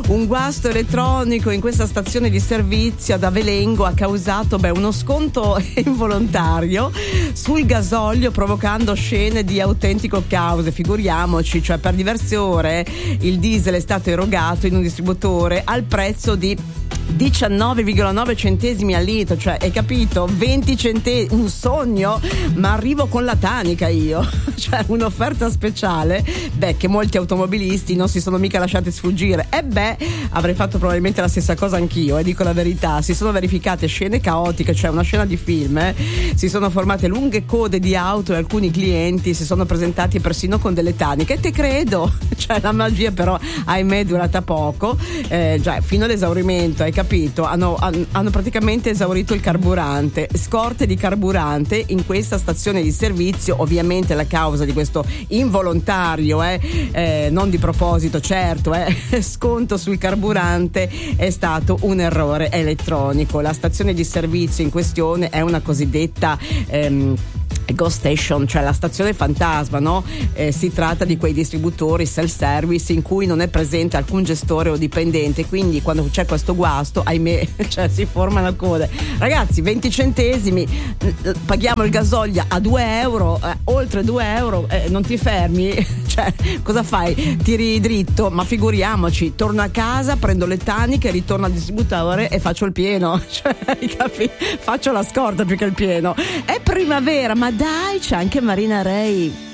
Un guasto elettronico in questa stazione di servizio ad Avelengo ha causato uno sconto involontario sul gasolio, provocando scene di autentico caos. Figuriamoci, cioè per diverse ore il diesel è stato erogato in un distributore al prezzo di 19,9 centesimi al litro, cioè hai capito? 20 centesimi, un sogno, ma arrivo con la tanica io, cioè un'offerta speciale che molti automobilisti non si sono mica lasciati sfuggire. Avrei fatto probabilmente la stessa cosa anch'io, dico la verità. Si sono verificate scene caotiche, cioè una scena di film, si sono formate lunghe code di auto e alcuni clienti si sono presentati persino con delle taniche, e te credo, cioè la magia però ahimè è durata poco, già fino all'esaurimento, hai capito? Hanno praticamente esaurito il carburante, scorte di carburante in questa stazione di servizio. Ovviamente la causa di questo involontario, non di proposito, certo, sconto sul carburante è stato un errore elettronico. La stazione di servizio in questione è una cosiddetta ghost station, cioè la stazione fantasma, no? Si tratta di quei distributori self-service in cui non è presente alcun gestore o dipendente, quindi quando c'è questo guasto, ahimè, cioè si formano code. Ragazzi, 20 centesimi, paghiamo il gasolio a 2 euro, oltre 2 euro, non ti fermi, cioè cosa fai? Tiri dritto? Ma figuriamoci, torno a casa, prendo le taniche, ritorno al distributore e faccio il pieno, cioè faccio la scorta più che il pieno. È primavera, ma dai, c'è anche Marina Ray.